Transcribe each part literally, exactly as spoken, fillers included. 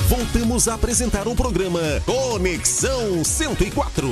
voltamos a apresentar o programa Conexão cento e quatro.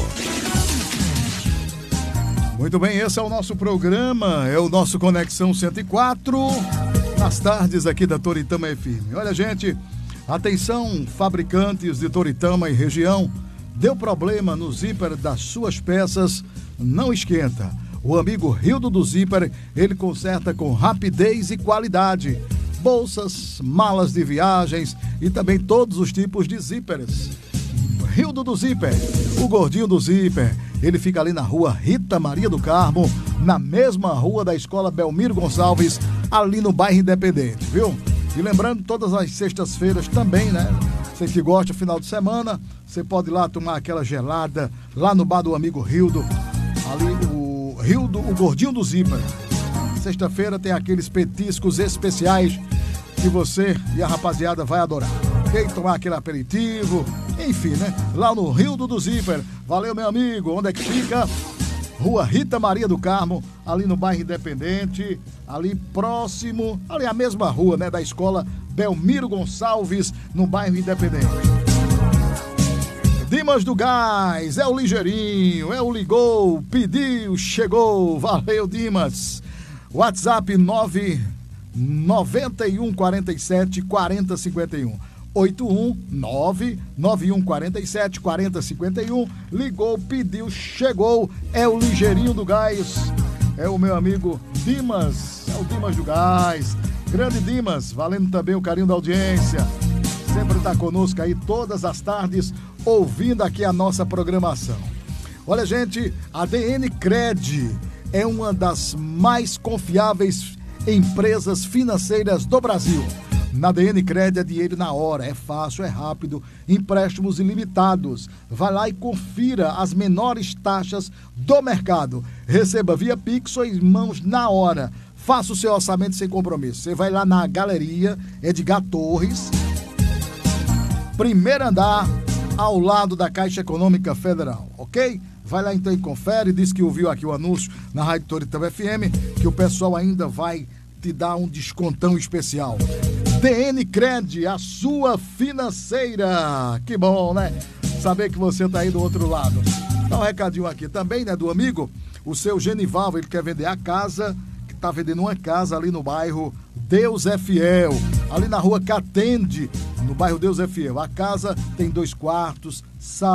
Muito bem, esse é o nosso programa, é o nosso Conexão cento e quatro, nas tardes aqui da Toritama F M. Olha, gente, atenção, fabricantes de Toritama e região, deu problema no zíper das suas peças, não esquenta. O amigo Rildo do Zíper, ele conserta com rapidez e qualidade. Bolsas, malas de viagens e também todos os tipos de zíperes. Rildo do Zíper, o gordinho do zíper, ele fica ali na rua Rita Maria do Carmo, na mesma rua da Escola Belmiro Gonçalves, ali no bairro Independente, viu? E lembrando, todas as sextas-feiras também, né? Você que gosta, final de semana, você pode ir lá tomar aquela gelada, lá no bar do amigo Rildo, ali o Rildo, o gordinho do zíper. Sexta-feira tem aqueles petiscos especiais que você e a rapaziada vai adorar. Ok? Tomar aquele aperitivo, enfim, né? Lá no Rildo do Zíper. Valeu, meu amigo. Onde é que fica? Rua Rita Maria do Carmo, ali no bairro Independente, ali próximo, ali a mesma rua, né? Da Escola Belmiro Gonçalves, no bairro Independente. Dimas do Gás, é o ligeirinho, é o ligou, pediu, chegou. Valeu, Dimas. WhatsApp nove nove um quatro sete quatro zero cinco um. oito um nove nove um quatro sete quatro zero cinco um. Ligou, pediu, chegou. É o ligeirinho do Gás. É o meu amigo Dimas. É o Dimas do Gás. Grande Dimas, valendo também o carinho da audiência. Sempre está conosco aí todas as tardes, ouvindo aqui a nossa programação. Olha, gente, a D N Cred é uma das mais confiáveis empresas financeiras do Brasil. Na D N Cred é dinheiro na hora, é fácil, é rápido, empréstimos ilimitados. Vai lá e confira as menores taxas do mercado. Receba via Pix ou em mãos na hora. Faça o seu orçamento sem compromisso. Você vai lá na Galeria Edgar Torres, primeiro andar, ao lado da Caixa Econômica Federal, ok? Vai lá então e confere, diz que ouviu aqui o anúncio na Rádio Toritama F M, que o pessoal ainda vai te dar um descontão especial. D N Cred, a sua financeira. Que bom, né? Saber que você tá aí do outro lado. Dá um recadinho aqui também, né, do amigo, o seu Genival, ele quer vender a casa, que tá vendendo uma casa ali no bairro Deus é Fiel, ali na rua Catende, no bairro Deus é Fiel. A casa tem dois quartos, sala,